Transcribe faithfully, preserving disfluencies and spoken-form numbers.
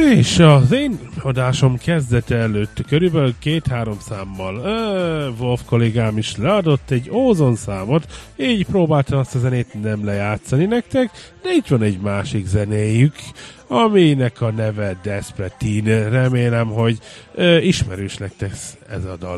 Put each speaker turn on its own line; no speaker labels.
És az én adásom kezdete előtt körülbelül két-három számmal uh, Wolf kollégám is leadott egy Ozone számot, így próbáltam azt a zenét nem lejátszani nektek, de itt van egy másik zenéjük, aminek a neve Despertine. Remélem, hogy uh, ismerős nektek ez a dal.